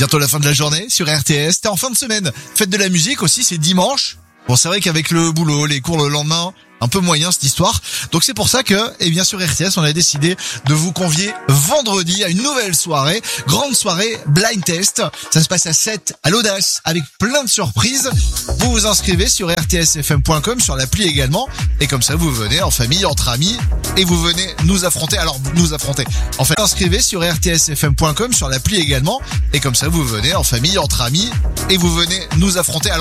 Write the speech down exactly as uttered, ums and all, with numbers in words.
Bientôt la fin de la journée sur R T S. T'es en fin de semaine. Fête de la musique aussi, c'est dimanche. Bon, c'est vrai qu'avec le boulot, les cours le lendemain, un peu moyen cette histoire. Donc c'est pour ça que, eh bien sur R T S, on a décidé de vous convier vendredi à une nouvelle soirée, grande soirée blind test. Ça se passe à sept à l'Audace avec plein de surprises. Vous vous inscrivez sur r t s f m point com, sur l'appli également, et comme ça vous venez en famille, entre amis, et vous venez nous affronter. Alors nous affronter. En fait, inscrivez sur r t s f m point com, sur l'appli également, et comme ça vous venez en famille, entre amis, et vous venez nous affronter. Alors,